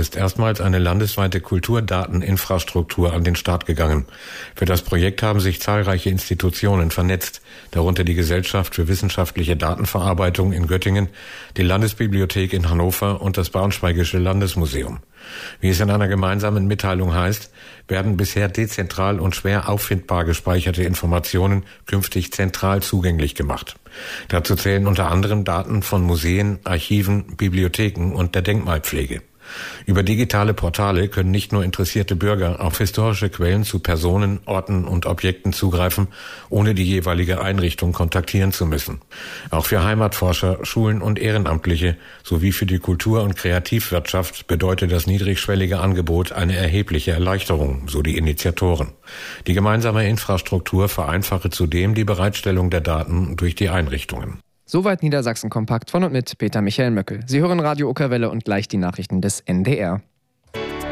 ist erstmals eine landesweite Kulturdateninfrastruktur an den Start gegangen. Für das Projekt haben sich zahlreiche Institutionen vernetzt, darunter die Gesellschaft für wissenschaftliche Datenverarbeitung in Göttingen, die Landesbibliothek in Hannover und das Braunschweigische Landesmuseum. Wie es in einer gemeinsamen Mitteilung heißt, werden bisher dezentral und schwer auffindbar gespeicherte Informationen künftig zentral zugänglich gemacht. Dazu zählen unter anderem Daten von Museen, Archiven, Bibliotheken und der Denkmalpflege. Über digitale Portale können nicht nur interessierte Bürger auf historische Quellen zu Personen, Orten und Objekten zugreifen, ohne die jeweilige Einrichtung kontaktieren zu müssen. Auch für Heimatforscher, Schulen und Ehrenamtliche sowie für die Kultur- und Kreativwirtschaft bedeutet das niedrigschwellige Angebot eine erhebliche Erleichterung, so die Initiatoren. Die gemeinsame Infrastruktur vereinfache zudem die Bereitstellung der Daten durch die Einrichtungen. Soweit Niedersachsen kompakt von und mit Peter Michael Möckel. Sie hören Radio Okerwelle und gleich die Nachrichten des NDR.